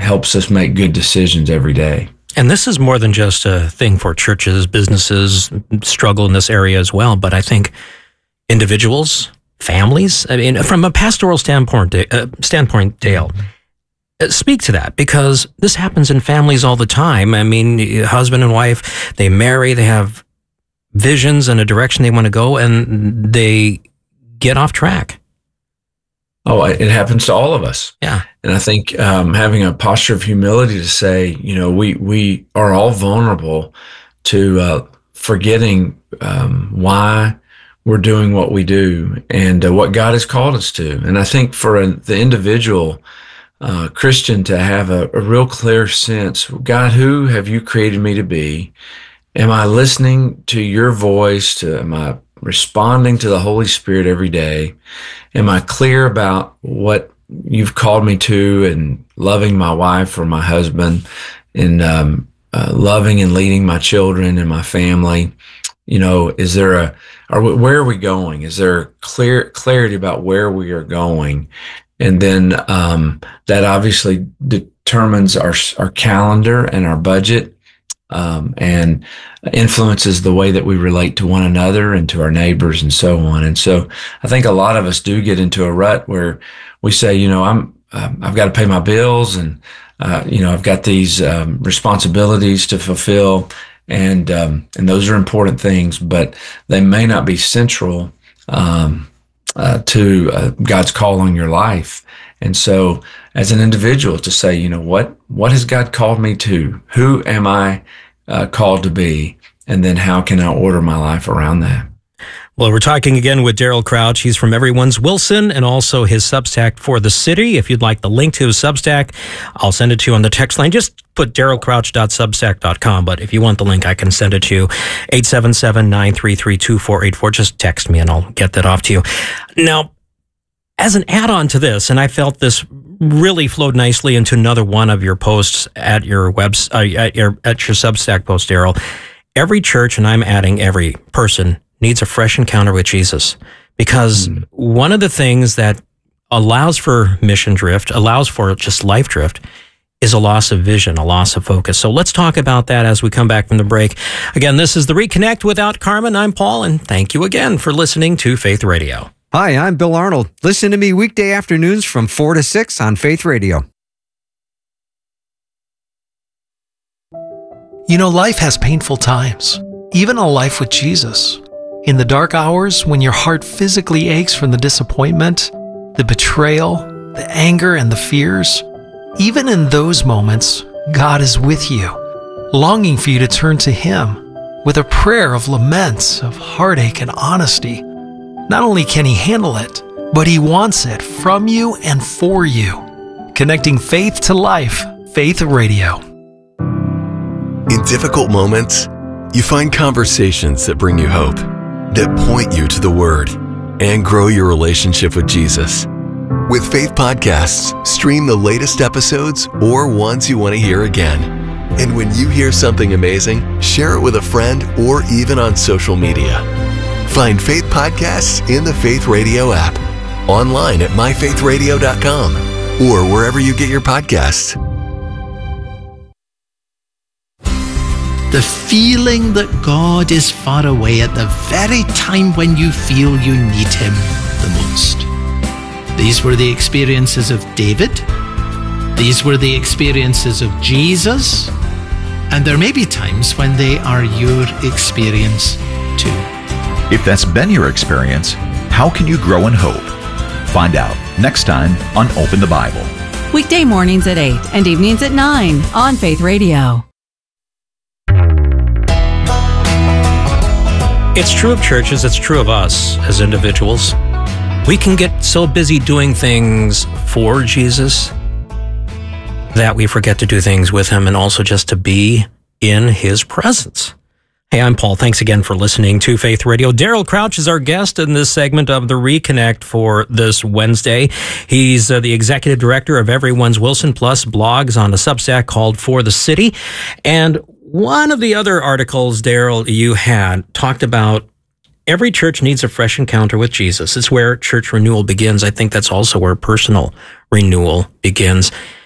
helps us make good decisions every day. And this is more than just a thing for churches, businesses struggle in this area as well. But I think individuals, families, I mean, from a pastoral standpoint, Dale, speak to that, because this happens in families all the time. I mean, husband and wife, they marry, they have visions and a direction they want to go, and they get off track. Oh, it happens to all of us. Yeah. And I think having a posture of humility to say, we are all vulnerable to forgetting why we're doing what we do and what God has called us to. And I think for the individual Christian to have a real clear sense, God, who have you created me to be? Am I listening to your voice? Am I responding to the Holy Spirit every day? Am I clear about what you've called me to, and loving my wife or my husband, and loving and leading my children and my family? Is there where are we going? Is there clarity about where we are going? And then that obviously determines our calendar and our budget, and influences the way that we relate to one another and to our neighbors and so on. And so I think a lot of us do get into a rut where we say, I've got to pay my bills, and I've got these responsibilities to fulfill, and those are important things, but they may not be central to God's call on your life. And so as an individual to say, what has God called me to? Who am I called to be? And then how can I order my life around that? Well, we're talking again with Daryl Crouch. He's from Everyone's Wilson, and also his Substack For the City. If you'd like the link to his Substack, I'll send it to you on the text line. Just put darylcrouch.substack.com. But if you want the link, I can send it to you. 877-933-2484. Just text me and I'll get that off to you. Now, as an add-on to this, and I felt this really flowed nicely into another one of your posts at your at your Substack post, Daryl. Every church, and I'm adding every person, needs a fresh encounter with Jesus, because one of the things that allows for mission drift, allows for just life drift, is a loss of vision, a loss of focus. So let's talk about that as we come back from the break. Again, this is The Reconnect without Carmen. I'm Paul, and thank you again for listening to Faith Radio. Hi, I'm Bill Arnold. Listen to me weekday afternoons from 4 to 6 on Faith Radio. Life has painful times, even a life with Jesus. In the dark hours, when your heart physically aches from the disappointment, the betrayal, the anger, and the fears, even in those moments, God is with you, longing for you to turn to Him with a prayer of laments, of heartache and honesty. Not only can He handle it, but He wants it from you and for you. Connecting faith to life, Faith Radio. In difficult moments, you find conversations that bring you hope, that point you to the Word, and grow your relationship with Jesus. With Faith Podcasts, stream the latest episodes or ones you want to hear again. And when you hear something amazing, share it with a friend or even on social media. Find Faith Podcasts in the Faith Radio app, online at myfaithradio.com, or wherever you get your podcasts. The feeling that God is far away at the very time when you feel you need Him the most. These were the experiences of David. These were the experiences of Jesus. And there may be times when they are your experience too. If that's been your experience, how can you grow in hope? Find out next time on Open the Bible. Weekday mornings at 8 and evenings at 9 on Faith Radio. It's true of churches, it's true of us as individuals. We can get so busy doing things for Jesus that we forget to do things with Him and also just to be in His presence. Hey, I'm Paul. Thanks again for listening to Faith Radio. Daryl Crouch is our guest in this segment of The Reconnect for this Wednesday. He's the executive director of Everyone's Wilson Plus blogs on a Substack called For the City. And one of the other articles, Daryl, you had talked about every church needs a fresh encounter with Jesus. It's where church renewal begins. I think that's also where personal renewal begins.